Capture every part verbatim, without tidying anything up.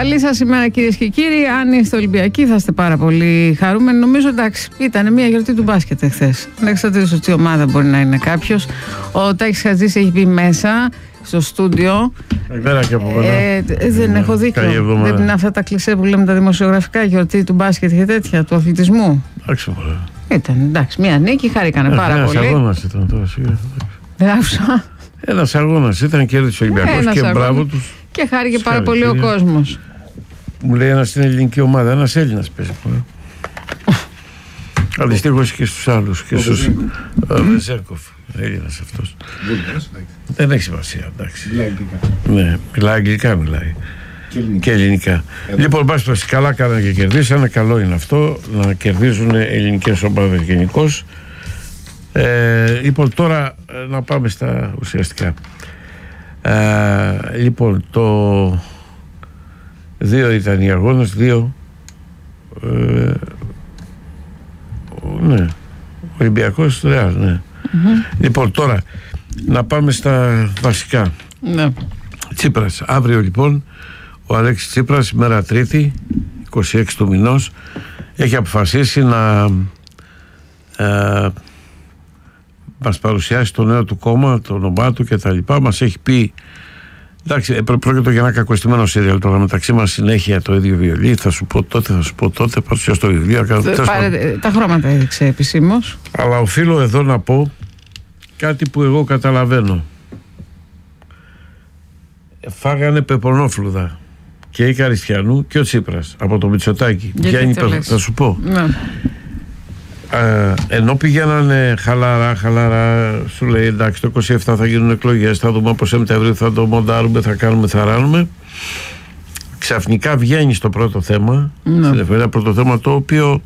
Καλή σας ημέρα, κυρίες και κύριοι. Αν είστε Ολυμπιακοί, θα είστε πάρα πολύ χαρούμενοι. Νομίζω, εντάξει, ήταν μια γιορτή του μπάσκετ εχθές. Ανεξαρτήτως τι ομάδα μπορεί να είναι κάποιος. Ο Τάκης Χατζής έχει μπει μέσα στο στούντιο. Καλημέρα και από κοντά. Ε, δεν έχω δίκιο. Δεν είναι αυτά τα κλισέ που λέμε τα δημοσιογραφικά, γιορτή του μπάσκετ και τέτοια, του αθλητισμού. Εντάξει, ήταν, εντάξει, μια νίκη, χαρήκανε πάρα ένας πολύ. Ένας αγώνας ήταν τώρα, σίγουρα. Δεν άκουσα. Ένας αγώνας ήταν, κέρδισε ο Ολυμπιακός και μπράβο τους. Και χάρηκε πάρα πολύ ο κόσμος. Μου λέει ένας στην ελληνική ομάδα, ένας Έλληνας παίζει. Αντιστοίχως και στους άλλους. Και στους Βεζέρκοφ. Έλληνας αυτός. Δεν έχει σημασία, εντάξει. Ναι, μιλάει αγγλικά, μιλάει. Και ελληνικά. Και ελληνικά. Λοιπόν, πάση περιπτώσει, καλά κάνανε και κερδίσανε. Καλό είναι αυτό να κερδίζουν ελληνικές ομάδες γενικώς. Ε, λοιπόν, τώρα να πάμε στα ουσιαστικά. Ε, λοιπόν, το δύο ήταν οι αγώνες, δύο. Ε, ναι, Ολυμπιακός, Ρεάλ, ναι. Mm-hmm. Λοιπόν, τώρα να πάμε στα βασικά. Ναι. Τσίπρας, αύριο λοιπόν ο Αλέξης Τσίπρας, μέρα Τρίτη, είκοσι έξι του μηνός, έχει αποφασίσει να ε, μας παρουσιάσει το νέο του κόμμα, το όνομά του και τα λοιπά. Μας έχει πει, εντάξει, πρόκειται για ένα κακοαισθημένο σύριαλ τώρα μεταξύ μας, συνέχεια το ίδιο βιολί, θα σου πω τότε, θα σου πω τότε, παρουσιάσω το βιβλίο. Πάρε, τα χρώματα έδειξε επισήμως. Αλλά οφείλω εδώ να πω κάτι που εγώ καταλαβαίνω. Φάγανε πεπονόφλουδα και η Καριστιανού και ο Τσίπρας από το Μητσοτάκη. Ποια είναι η, θα σου πω. Ναι. Ε, ενώ πηγαίνανε χαλαρά, χαλαρά, σου λέει εντάξει, το είκοσι επτά θα γίνουν εκλογές, θα δούμε από Σεπτέμβριο, θα το μοντάρουμε, θα κάνουμε, θα ράνουμε. Ξαφνικά βγαίνει στο πρώτο θέμα, ναι. Ένα πρώτο θέμα το οποίο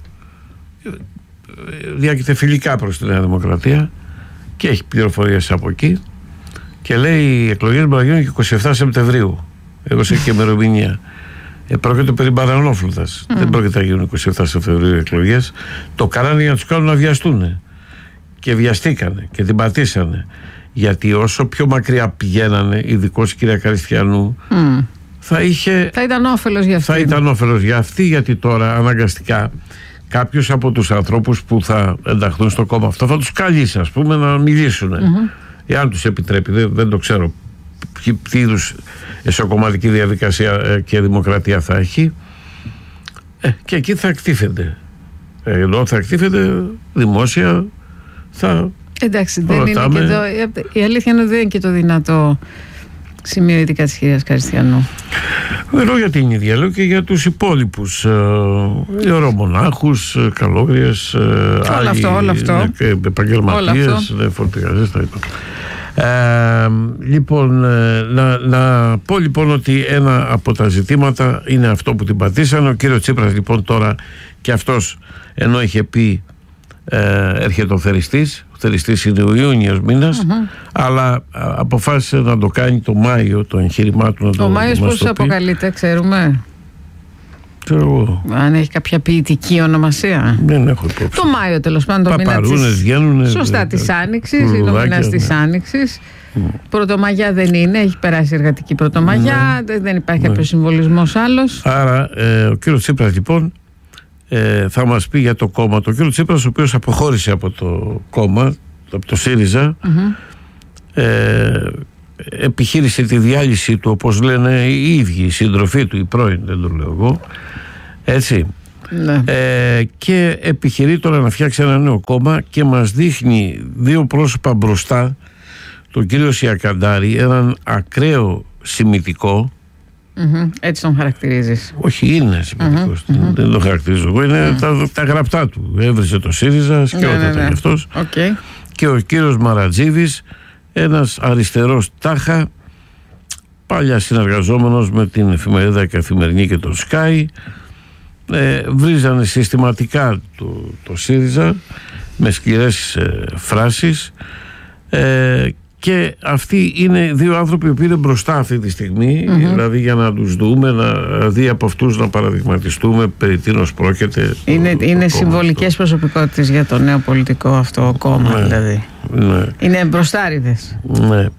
διάκειται φιλικά προς τη Νέα Δημοκρατία και έχει πληροφορίες από εκεί και λέει οι εκλογές μπορεί να γίνουν και είκοσι επτά Σεπτεμβρίου. Έδωσε και ημερομηνία. Ε, πρόκειται περί μπανανόφλουδας. Mm. Δεν πρόκειται να γίνουν είκοσι επτά Σεπτεμβρίου εκλογές. Το κάνανε για να τους κάνουν να βιαστούν. Και βιαστήκανε και την πατήσανε. Γιατί όσο πιο μακριά πηγαίνανε, ειδικώς η κυρία Καριστιανού, mm. θα είχε. Θα ήταν όφελος για αυτή. Θα ήταν όφελος για αυτή, γιατί τώρα αναγκαστικά κάποιος από τους ανθρώπους που θα ενταχθούν στο κόμμα αυτό θα τους καλήσει, ας πούμε, να μιλήσουν. Mm-hmm. Εάν τους επιτρέπει, δεν, δεν το ξέρω τι είδους εσωκομματική διαδικασία και δημοκρατία θα έχει, ε, και εκεί θα εκτίθενται. Ε, ενώ θα εκτίθενται δημόσια, θα. Εντάξει, δεν ρωτάμε. Είναι και το, η αλήθεια είναι ότι δεν είναι και το δυνατό σημείο ειδικά της κυρίας Καριστιανού. Δεν λέω για την ίδια, λέω και για τους υπόλοιπους, ε, ορομονάχους, ε, καλόγριες, ε, όλο άλλοι, αυτό, όλο αυτό. Ε, επαγγελματίες, ε, φορτηγαζές, τα είπα. Ε, λοιπόν, ε, να, να πω λοιπόν ότι ένα από τα ζητήματα είναι αυτό που την πατήσανε. Ο κύριος Τσίπρας λοιπόν τώρα και αυτός, ενώ είχε πει ε, έρχεται ο θεριστής, ο θεριστής είναι ο Ιούνιος μήνας, mm-hmm. αλλά α, αποφάσισε να το κάνει το Μάιο, το εγχείρημά του να το. Ο Μάιος πώς αποκαλείται, ξέρουμε? Ξέρω. Αν έχει κάποια ποιητική ονομασία. Δεν έχω υπόψη. Το Μάιο τέλος πάντων, το μήνα της. Βγαίνουνε, σωστά, της Άνοιξης, είναι ο μήνας της Άνοιξης. Mm. Πρωτομαγιά δεν είναι, έχει περάσει εργατική Πρωτομαγιά, mm. δεν υπάρχει mm. κάποιο συμβολισμός άλλος. Άρα ε, ο κύριος Τσίπρας λοιπόν ε, θα μας πει για το κόμμα. Το κύριο Τσίπρας, ο οποίος αποχώρησε από το κόμμα, από το ΣΥΡΙΖΑ, mm-hmm. ε, επιχείρησε τη διάλυση του, όπως λένε οι ίδιοι, οι σύντροφοί του, οι πρώην, δεν το λέω εγώ, έτσι. Ναι. Ε, και επιχειρεί τώρα να φτιάξει ένα νέο κόμμα και μας δείχνει δύο πρόσωπα μπροστά, τον κύριο Σιακαντάρη, έναν ακραίο σημιτικό. Mm-hmm. Έτσι τον χαρακτηρίζεις? Όχι, είναι σημιτικός, mm-hmm. δεν τον χαρακτηρίζω εγώ, είναι mm. τα, τα γραπτά του. Έβρισε το ΣΥΡΙΖΑ, σκέφτεται ναι, ναι, ναι. αυτός. Okay. Και ο κύριος Μαρατζίδης, ένας αριστερός τάχα, παλιά συνεργαζόμενος με την εφημερίδα Καθημερινή και το Sky, ε, βρίζανε συστηματικά το, το ΣΥΡΙΖΑ με σκληρές ε, φράσεις, ε, και αυτοί είναι δύο άνθρωποι που είναι μπροστά αυτή τη στιγμή, mm-hmm. δηλαδή για να τους δούμε, να δει από αυτούς να παραδειγματιστούμε περί τίνος πρόκειται. Είναι, το, είναι το συμβολικές προσωπικότητες για το νέο πολιτικό αυτό κόμμα, ναι, δηλαδή. Ναι. Είναι μπροστάριδες. Ναι.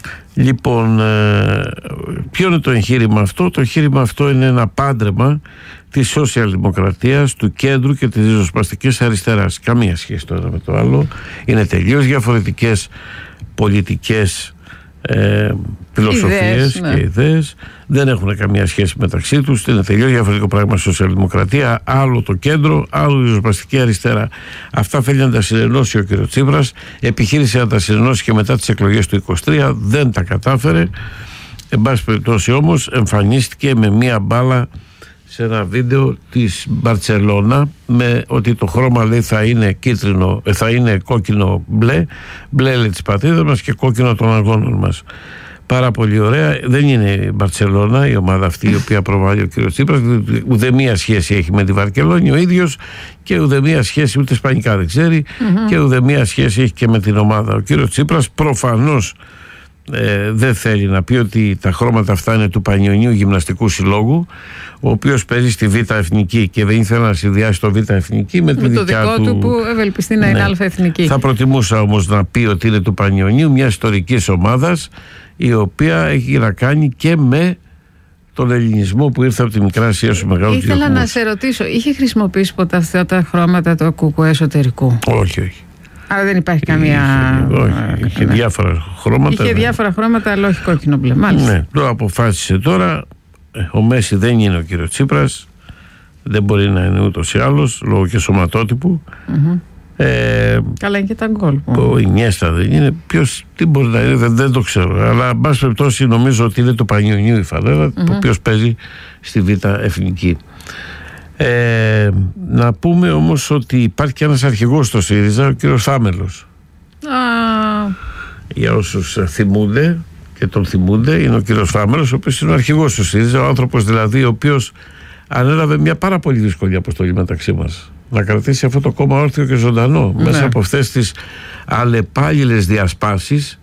Λοιπόν, ποιο είναι το εγχείρημα αυτό? Το εγχείρημα αυτό είναι ένα πάντρεμα της σοσιαλδημοκρατίας, του κέντρου και της ριζοσπαστικής αριστεράς. Καμία σχέση το ένα με το άλλο. Είναι τελείως διαφορετικές πολιτικές ε, φιλοσοφίες ιδέες, ναι. και ιδέες. Δεν έχουν καμία σχέση μεταξύ τους. Είναι τελείως διαφορετικό πράγμα σοσιαλδημοκρατία. Άλλο το κέντρο, άλλο η ριζοσπαστική αριστερά. Αυτά θέλει να τα συνενώσει ο κ. Τσίπρας. Επιχείρησε να τα συνενώσει και μετά τις εκλογές του είκοσι τρία. Δεν τα κατάφερε. Εν πάση περιπτώσει όμως εμφανίστηκε με μία μπάλα σε ένα βίντεο της Μπαρτσελώνα, με ότι το χρώμα, λέει, θα είναι κίτρινο, θα είναι κόκκινο μπλε, μπλε, λέει, της πατρίδας μας και κόκκινο των αγώνων μας. Πάρα πολύ ωραία. Δεν είναι η Μπαρτσελώνα η ομάδα αυτή η οποία προβάλλει ο κ. Τσίπρας, ουδέμια σχέση έχει με τη Βαρκελόνη ο ίδιος και ουδέμια σχέση, ούτε ισπανικά δεν ξέρει, mm-hmm. και ουδέμια σχέση έχει και με την ομάδα. Ο κ. Τσίπρας προφανώς Ε, δεν θέλει να πει ότι τα χρώματα αυτά είναι του Πανιωνίου Γυμναστικού Συλλόγου, ο οποίος παίζει στη Β' Εθνική και δεν ήθελε να συνδυάσει το Β' Εθνική με, με τη δικιά του. Με το δικό του που ευελπιστεί να ναι. είναι Α' Εθνική. Θα προτιμούσα όμως να πει ότι είναι του Πανιωνίου, μια ιστορικής ομάδας η οποία έχει να κάνει και με τον ελληνισμό που ήρθε από τη Μικρά Ασία στους μεγάλους διωγμούς. Ήθελα να σε ρωτήσω, είχε χρησιμοποιήσει ποτέ αυτά τα χρώματα του ΚΚΕ εσωτερικού? Όχι, όχι. Άρα δεν υπάρχει καμία. Είχε, όχι, είχε ναι. διάφορα χρώματα. Είχε ναι. διάφορα χρώματα, αλλά όχι κόκκινο μπλε. Μάλιστα. Ναι, το αποφάσισε τώρα. Ο Μέση δεν είναι ο κύριος Τσίπρας. Δεν μπορεί να είναι ούτως ή άλλως, λόγω και σωματότυπου. Mm-hmm. Ε, Καλά είναι και τα γκολ. Ο Ινιέστα δεν είναι. Ποιος, τι μπορεί να είναι, δεν, δεν το ξέρω. Αλλά, εν πάση περιπτώσει, νομίζω ότι είναι το Πανιωνίου η φανέλα, mm-hmm. ο οποίος παίζει στη Β' Εθνική. Ε, να πούμε όμως ότι υπάρχει και ένας αρχηγός στο ΣΥΡΙΖΑ, ο κύριος Θάμελος. Ah. Για όσους θυμούνται και τον θυμούνται, είναι ο κύριος Θάμελος, ο οποίος είναι ο αρχηγός του ΣΥΡΙΖΑ, ο άνθρωπος δηλαδή ο οποίος ανέλαβε μια πάρα πολύ δύσκολη αποστολή μεταξύ μας, να κρατήσει αυτό το κόμμα όρθιο και ζωντανό, ναι. μέσα από αυτές τις αλλεπάλληλες διασπάσεις,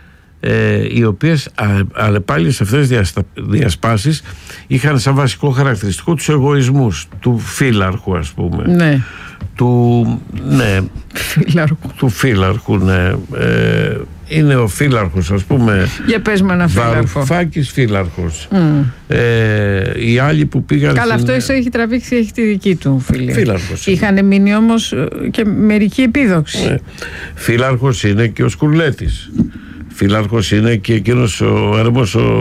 Ε, οι οποίες αλλεπάλληλες αυτές τις διασπάσεις είχαν σαν βασικό χαρακτηριστικό τους εγωισμούς του φύλαρχου, ας πούμε, ναι. του ναι, φύλαρχου. του φύλαρχου ναι. ε, είναι ο φύλαρχος, ας πούμε. Για πες με ένα φύλαρχο. Βαρουφάκης φύλαρχος. Mm. Ε, οι άλλοι που πήγαν. Καλά, στην... αυτό έχει τραβήξει, έχει τη δική του φίλη. Φύλαρχος. Είχαν μείνει όμως και μερικοί επίδοξοι. Ναι. Φύλαρχος είναι και ο Σκουρλέτης. Φύλαρχος είναι και εκείνος ο έρμος ο,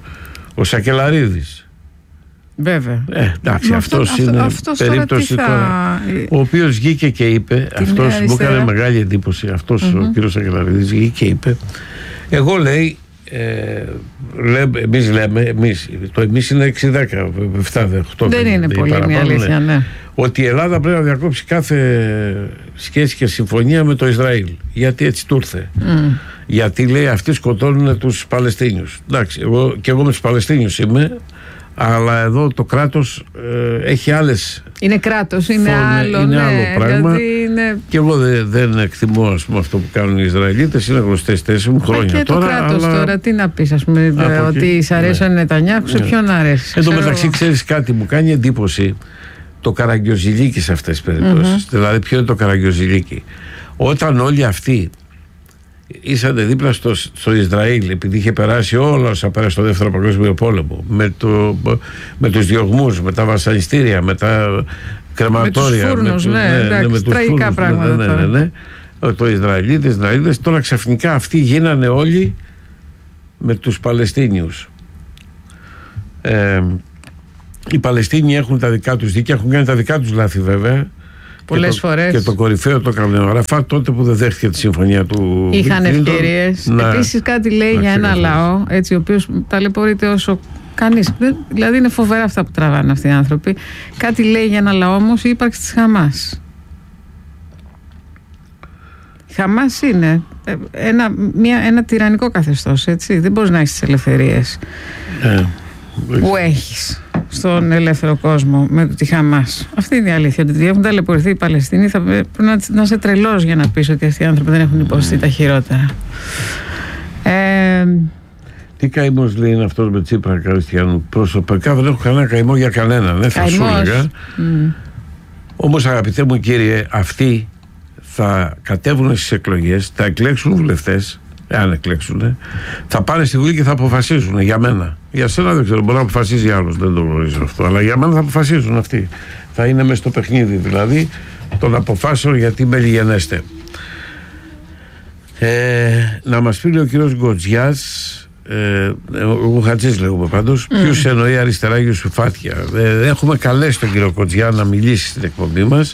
ο Σακελαρίδης. Βέβαια. Ε, εντάξει, αυτός αυτό, είναι αυτός περίπτωση τώρα, θα... ο οποίος βγήκε και είπε, την αυτός μου έκανε μεγάλη εντύπωση, αυτός mm-hmm. ο κύριος Σακελαρίδης βγήκε και είπε, εγώ λέει, ε, λέ, εμείς λέμε, εμείς, το εμείς είναι έξι δέκα, επτά οκτώ. Δεν είναι πολύ μια αλήθεια, ναι. Ότι η Ελλάδα πρέπει να διακόψει κάθε σχέση και συμφωνία με το Ισραήλ. Γιατί έτσι του ήρθε. Mm. Γιατί λέει αυτοί σκοτώνουν τους Παλαιστίνιους. Εντάξει, εγώ, και εγώ με τους Παλαιστίνιους είμαι, αλλά εδώ το κράτος ε, έχει άλλες. Είναι κράτος, είναι φωνε, άλλο, είναι ναι, άλλο πράγμα. Δηλαδή είναι... Και εγώ δεν, δεν εκτιμώ, ας πούμε, αυτό που κάνουν οι Ισραηλίτες. Είναι γνωστές θέσεις μου χρόνια και τώρα. Και το κράτος αλλά... τώρα, τι να πεις, ας πούμε, από ότι εκεί, σ' αρέσει ο ναι. Νετανιάχου, σε ναι. ποιον αρέσει. Εν τω μεταξύ, ξέρεις κάτι, μου κάνει εντύπωση το καραγκιόζηλίκι σε αυτές τις περιπτώσεις. Mm-hmm. Δηλαδή, ποιο είναι το καραγκιόζηλίκι? Όταν όλοι αυτοί ήσανε δίπλα στο, στο Ισραήλ, επειδή είχε περάσει όλα όσα πέρασε στο δεύτερο παγκόσμιο πόλεμο, με, το, με τους διωγμούς, με τα βασανιστήρια, με τα κρεματόρια, με τους φούρνους, με, ναι, ναι, ναι, με τους τραγικά φούρνους, πράγματα. Ναι, ναι, ναι, ναι. Το Ισραηλίτες, Ισραηλίτες, τώρα ξαφνικά αυτοί γίνανε όλοι με τους Παλαιστίνιους. Ε, οι Παλαιστίνοι έχουν τα δικά τους δίκαια, έχουν κάνει τα δικά τους λάθη βέβαια. Πολλές φορές. Και το κορυφαίο το έκανε ο Αραφάτ τότε που δεν δέχτηκε τη συμφωνία του. Είχαν ευκαιρίες. Επίσης κάτι λέει για ένα λαό, έτσι, ο οποίος ταλαιπωρείται όσο κανείς. Δηλαδή είναι φοβερά αυτά που τραβάνε αυτοί οι άνθρωποι. Κάτι λέει για ένα λαό όμως η ύπαρξη της Χαμάς. Η Χαμάς είναι ένα, μια, ένα τυραννικό καθεστώς, έτσι. Δεν μπορείς να έχεις τις ελευθερίες ε, που έχεις στον ελεύθερο κόσμο με τη Χαμάς. Αυτή είναι η αλήθεια. Ότι έχουν ταλαιπωρηθεί οι Παλαιστίνοι, θα πρέπει να, να είσαι τρελός για να πεις ότι αυτοί οι άνθρωποι δεν έχουν υποστεί τα χειρότερα. Ε, Τι καημός λέει είναι αυτός με Τσίπρα Καριστιανού? Προσωπικά δεν έχω κανένα καημό για κανέναν. Δεν θα σου έλεγα. Mm. Όμως αγαπητέ μου κύριε, αυτοί θα κατέβουν στις εκλογές, θα εκλέξουν βουλευτές, εάν εκλέξουν, θα πάνε στη Βουλή και θα αποφασίσουν για μένα. Για σένα δεν ξέρω, μπορεί να αποφασίζει άλλος, δεν το γνωρίζω αυτό. Αλλά για μένα θα αποφασίζουν αυτοί. Θα είναι μέσα στο παιχνίδι δηλαδή των αποφάσεων γιατί μελιγενέστε. Ε, να μας πει ο κύριος Γκοτζιάς, ε, ο Χατζής λέγουμε πάντως, mm. ποιους εννοεί αριστερά Ιουσουφάτια. Ε, έχουμε καλέσει τον κύριο Γκοτζιά να μιλήσει στην εκπομπή μας.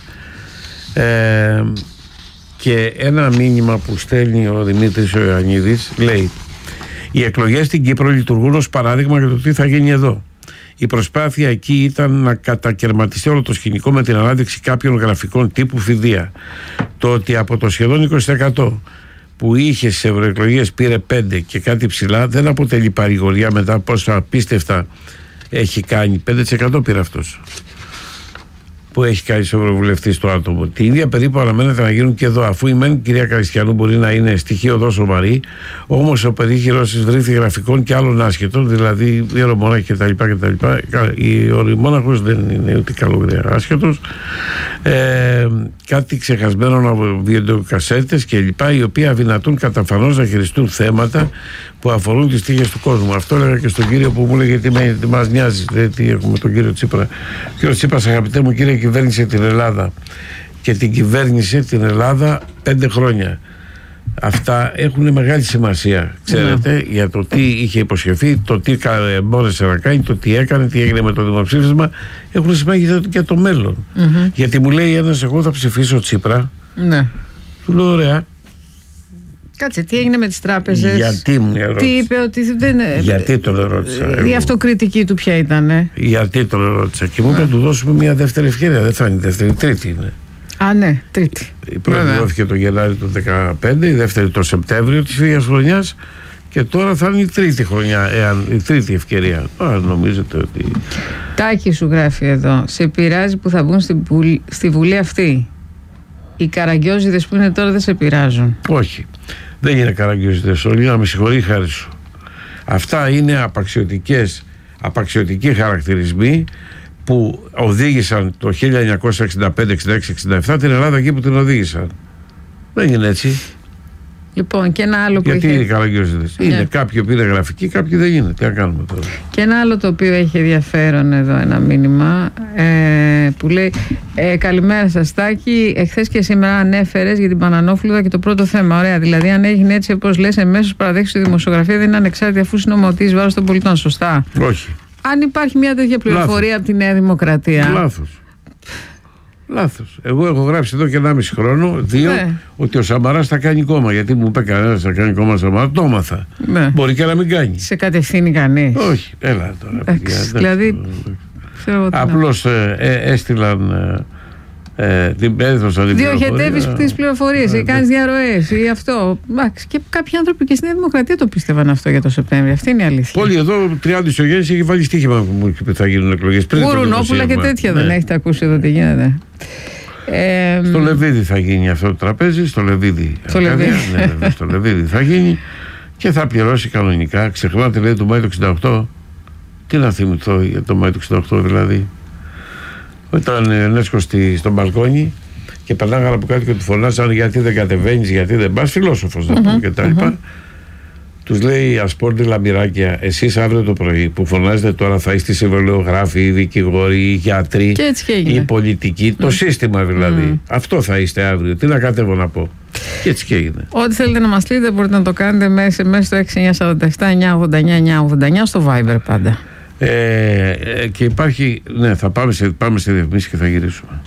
Ε, και ένα μήνυμα που στέλνει ο Δημήτρης ο Ιωαννίδης λέει: οι εκλογές στην Κύπρο λειτουργούν ως παράδειγμα για το τι θα γίνει εδώ. Η προσπάθεια εκεί ήταν να κατακαιρματιστεί όλο το σκηνικό με την ανάδειξη κάποιων γραφικών τύπου φιδεία. Το ότι από το σχεδόν είκοσι τοις εκατό που είχε στις ευρωεκλογές πήρε πέντε και κάτι ψηλά δεν αποτελεί παρηγοριά μετά πόσα απίστευτα έχει κάνει. πέντε τοις εκατό πήρε αυτός που έχει κάνει στο ευρωβουλευτή στο άτομο. Την ίδια περίπου αναμένεται να γίνουν και εδώ, αφού η μεν κυρία Καριστιανού μπορεί να είναι στοιχείο δόσο βαρύ, όμως ο περίχειρος της βρήθη γραφικών και άλλων άσχετων, δηλαδή ιερομόναχοι κτλ. Ο Ρημόναχος δεν είναι ούτε καλό άσχετος. Ε, κάτι ξεχασμένο από βιντεοκασέτες κλπ. Οι οποίοι αδυνατούν καταφανώς να χειριστούν θέματα που αφορούν τις τύχες του κόσμου. Αυτό έλεγα και στον κύριο που μου έλεγε τι, με, τι μας νοιάζει, τι έχουμε τον κύριο Τσίπρα. Ο κύριος Τσίπρας, αγαπητέ μου κύριε, κυβέρνησε την Ελλάδα και την κυβέρνησε την Ελλάδα πέντε χρόνια. Αυτά έχουν μεγάλη σημασία, ξέρετε, mm. για το τι είχε υποσχεθεί, το τι μπόρεσε να κάνει, το τι έκανε, τι έγινε με το δημοψήφισμα. Έχουν σημασία για το μέλλον. Mm-hmm. Γιατί μου λέει ένας, εγώ θα ψηφίσω Τσίπρα. Ναι. Του λέω ωραία. Κάτσε, τι έγινε με τις τράπεζες? Γιατί μου ερώτησε? Τι είπε ότι δεν... Γιατί τον ερώτησα? Η αυτοκριτική του ποια ήτανε? Γιατί τον ερώτησα? Και μου είπε να του δώσουμε μια δεύτερη ευκαιρία. Δεν θα είναι δεύτερη, τρίτη είναι. Α, ναι, τρίτη. Η πρώτη δόθηκε το Γενάρη του δύο χιλιάδες δεκαπέντε, η δεύτερη το Σεπτέμβριο της ίδιας χρονιάς και τώρα θα είναι η τρίτη χρονιά, εάν, η τρίτη ευκαιρία. Α, νομίζετε ότι... Τάκη σου γράφει εδώ, σε πειράζει που θα μπουν στη, Βουλή, στη Βουλή αυτή? Οι καραγκιόζιδες που είναι τώρα δεν σε πειράζουν? Όχι, δεν είναι καραγκιόζιδες όλοι, να με συγχωρεί χάρη σου. Αυτά είναι απαξιωτικές, απαξιωτικοί χαρακτηρισμοί που οδήγησαν το χίλια εννιακόσια εξήντα πέντε, εξήντα έξι, εξήντα επτά την Ελλάδα εκεί που την οδήγησαν. Δεν είναι έτσι. Λοιπόν, και ένα άλλο που Γιατί είχε... είναι καραγκιόζιδες? Yeah. Είναι κάποιοι που είναι γραφικοί, κάποιοι δεν είναι. Τι να κάνουμε τώρα? Και ένα άλλο το οποίο έχει ενδιαφέρον εδώ, ένα μήνυμα ε, που λέει ε, καλημέρα σας Τάκη, εχθές και σήμερα ανέφερες για την Πανανόφλουδα και το πρώτο θέμα. Ωραία, δηλαδή αν έγινε έτσι όπως λες, εμέσως παραδέχεις ότι η δημοσιογραφία δεν είναι ανεξάρτητη αφού συνομωτείς βάρος των πολιτών. Σωστά? Όχι. Αν υπάρχει μια τέτοια πληροφορία Λάθος. από τη Νέα Δημοκρατία. Λάθος. Λάθος. Εγώ έχω γράψει εδώ και ενάμιση χρόνο, δύο, ναι. ότι ο Σαμαράς θα κάνει κόμμα. Γιατί μου είπε κανένας θα κάνει κόμμα Σαμαρά, το έμαθα. Ναι. Μπορεί και να μην κάνει. Σε κατευθύνει κανείς? Όχι, έλα τώρα. Εντάξει, δηλαδή. Απλώς ε, ε, έστειλαν. Ε, Ε, την έδωσαν. Διοχετεύεις τις πληροφορίες ή κάνεις διαρροές ή αυτό. Και κάποιοι άνθρωποι και στην Δημοκρατία το πίστευαν αυτό για το Σεπτέμβριο. Αυτή είναι η αλήθεια. Όλοι εδώ, τριάντα ισογένειες, έχει βάλει στοίχημα που θα γίνουν εκλογές. Γουρουνόπουλα και τέτοια, ναι. Δεν έχετε ακούσει εδώ τι γίνεται? Ε, στο Λεβίδι θα γίνει αυτό το τραπέζι. Στο Λεβίδι. Στο Λεβίδι. Ναι, στο Λεβίδι θα γίνει και θα πληρώσει κανονικά. Ξεχνάτε, λέει, το Μάη του εξήντα οκτώ. Τι να θυμηθώ για το Μάη του εξήντα οκτώ, δηλαδή? Όταν Νέσκο στη, στον μπαλκόνι και περνάγανε από κάτω και του φωνάσαν γιατί δεν κατεβαίνεις, γιατί δεν πας, φιλόσοφος να mm-hmm, πούμε και τα λοιπά. Mm-hmm. Τους λέει ασπόρνη λαμπυράκια, εσείς αύριο το πρωί που φωνάζετε τώρα θα είστε συμβολιογράφοι, οι δικηγόροι, οι γιατροί, οι πολιτικοί, mm. το σύστημα δηλαδή. Mm. Αυτό θα είστε αύριο. Τι να κατέβω να πω? Και έτσι και έγινε. Ό,τι θέλετε να μας λέτε μπορείτε να το κάνετε μέσα, μέσα στο έξι εννιά τέσσερα επτά εννιά ογδόντα εννιά εννιά ογδόντα εννιά στο Viber πάντα. Ε, και υπάρχει, ναι, θα πάμε σε, πάμε σε διαφημίσεις και θα γυρίσουμε.